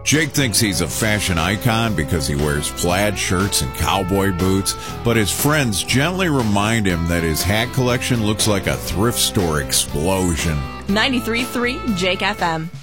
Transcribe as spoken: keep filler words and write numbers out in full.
Jake thinks he's a fashion icon because he wears plaid shirts and cowboy boots, but his friends gently remind him that his hat collection looks like a thrift store explosion. ninety-three point three Jake F M.